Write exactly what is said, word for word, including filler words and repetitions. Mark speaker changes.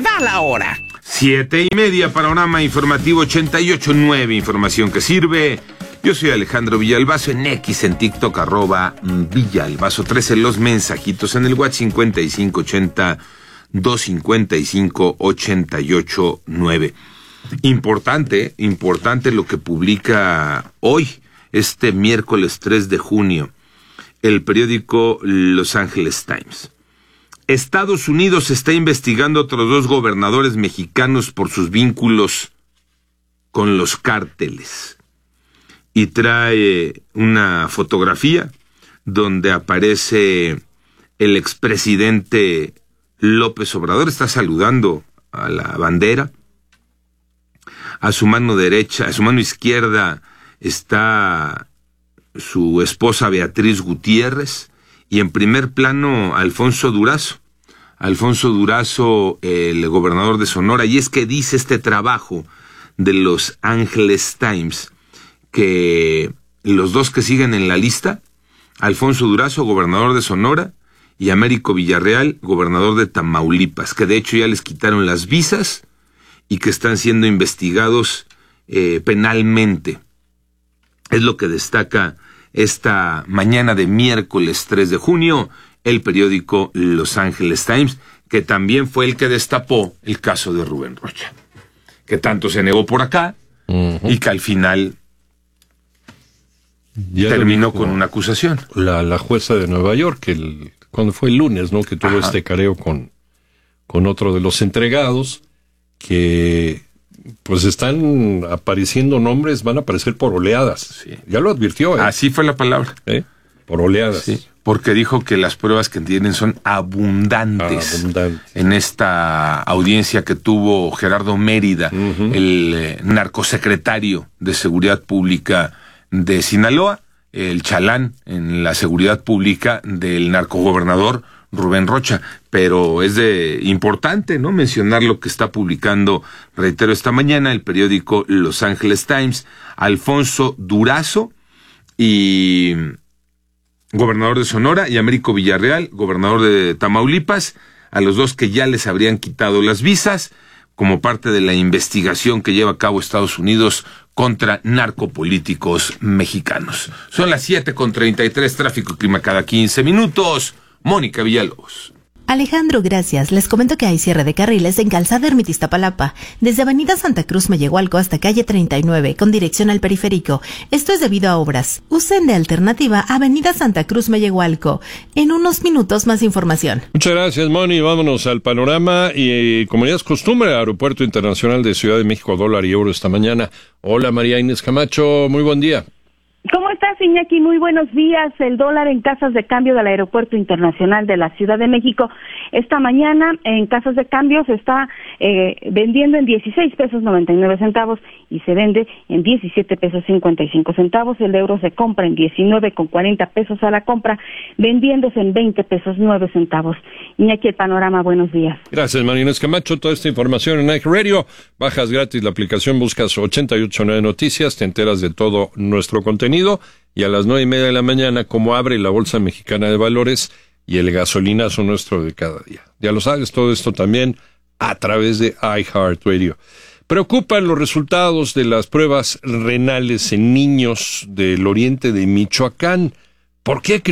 Speaker 1: da la hora.
Speaker 2: Siete y media, Panorama Informativo ochenta y ocho punto nueve, información que sirve. Yo soy Alejandro Villalbazo, en X, en TikTok, arroba Villalbazo trece, los mensajitos en el WhatsApp cincuenta y cinco ochenta, doscientos cincuenta y cinco, ochenta y ocho nueve. Importante, importante lo que publica hoy, este miércoles tres de junio, el periódico Los Angeles Times. Estados Unidos está investigando a otros dos gobernadores mexicanos por sus vínculos con los cárteles. Y trae una fotografía donde aparece el expresidente López Obrador, está saludando a la bandera. A su mano derecha, a su mano izquierda está su esposa Beatriz Gutiérrez, y en primer plano Alfonso Durazo. Alfonso Durazo, el gobernador de Sonora, y es que dice este trabajo de Los Angeles Times que los dos que siguen en la lista, Alfonso Durazo, gobernador de Sonora, y Américo Villarreal, gobernador de Tamaulipas, que de hecho ya les quitaron las visas y que están siendo investigados eh, penalmente. Es lo que destaca esta mañana de miércoles tres de junio el periódico Los Angeles Times, que también fue el que destapó el caso de Rubén Rocha, que tanto se negó por acá uh-huh. y que al final ya terminó con una acusación.
Speaker 3: La, la jueza de Nueva York, que el, cuando fue el lunes, ¿no? Que tuvo Ajá. este careo con, con otro de los entregados, que pues están apareciendo nombres, van a aparecer por oleadas. Sí. Ya lo advirtió. ¿eh?
Speaker 2: Así fue la palabra.
Speaker 3: ¿Eh? Por oleadas.
Speaker 2: Sí, porque dijo que las pruebas que tienen son abundantes. Abundantes. En esta audiencia que tuvo Gerardo Mérida, uh-huh. el eh, narcosecretario de Seguridad Pública de Sinaloa, el chalán en la seguridad pública del narcogobernador Rubén Rocha. Pero es de importante, ¿no?, mencionar lo que está publicando, reitero, esta mañana el periódico Los Angeles Times. Alfonso Durazo, y gobernador de Sonora, y Américo Villarreal, gobernador de Tamaulipas, a los dos que ya les habrían quitado las visas como parte de la investigación que lleva a cabo Estados Unidos contra narcopolíticos mexicanos. Son las siete con treinta y tres, tráfico y clima cada quince minutos. Mónica Villalobos.
Speaker 4: Alejandro, gracias. Les comento que hay cierre de carriles en Calzada Ermita Iztapalapa, desde Avenida Santa Cruz Mellehualco hasta calle treinta y nueve, con dirección al periférico. Esto es debido a obras. Usen de alternativa Avenida Santa Cruz Mellehualco. En unos minutos más información.
Speaker 3: Muchas gracias, Moni. Vámonos al panorama y, como ya es costumbre, Aeropuerto Internacional de Ciudad de México, dólar y euro esta mañana. Hola, María Inés Camacho. Muy buen día.
Speaker 5: ¿Cómo estás, Iñaki? Muy buenos días. El dólar en casas de cambio del Aeropuerto Internacional de la Ciudad de México esta mañana en casas de cambio se está eh, vendiendo en dieciséis pesos noventa y nueve centavos y se vende en diecisiete pesos cincuenta y cinco centavos. El euro se compra en diecinueve con cuarenta pesos a la compra, vendiéndose en veinte pesos nueve centavos. Iñaki, el panorama, buenos días.
Speaker 3: Gracias, María Inés Camacho. Toda esta información en Nike Radio. Bajas gratis la aplicación, buscas ochenta y ocho punto nueve Noticias, te enteras de todo nuestro contenido. Y a las nueve y media de la mañana, como abre la Bolsa Mexicana de Valores y el gasolinazo nuestro de cada día. Ya lo sabes, todo esto también a través de iHeartRadio. Preocupan los resultados de las pruebas renales en niños del oriente de Michoacán. ¿Por qué?